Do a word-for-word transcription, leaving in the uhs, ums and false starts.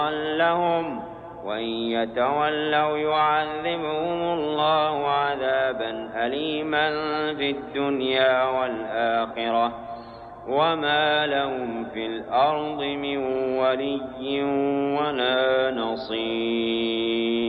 لهم وإن يتولوا يعذبهم الله عذابا أليما في الدنيا والآخرة وما لهم في الأرض من ولي ولا نصير.